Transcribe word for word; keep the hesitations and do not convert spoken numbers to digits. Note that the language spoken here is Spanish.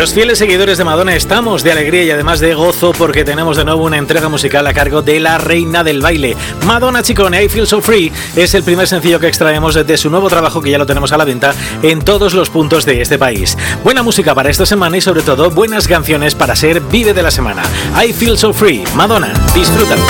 Los fieles seguidores de Madonna estamos de alegría y además de gozo porque tenemos de nuevo una entrega musical a cargo de la reina del baile. Madonna Ciccone, I Feel So Free, es el primer sencillo que extraemos de su nuevo trabajo que ya lo tenemos a la venta en todos los puntos de este país. Buena música para esta semana y sobre todo buenas canciones para ser Vive de la Semana. I Feel So Free, Madonna, disfrútalo.